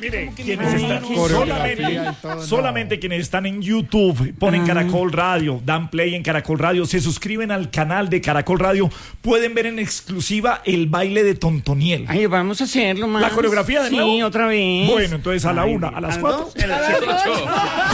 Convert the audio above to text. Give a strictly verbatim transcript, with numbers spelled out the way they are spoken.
mire, quienes están Coreografía solamente, y todo, no. solamente quienes están en YouTube, ponen Ah. Caracol Radio, dan play en Caracol Radio, se suscriben al canal de Caracol Radio, pueden ver en exclusiva el baile de Tontoniel. Ay, vamos a hacerlo más. ¿La coreografía de sí, nuevo? Sí, otra vez. Bueno, entonces a la Ay, una, a las las cuatro. dos, a las siete.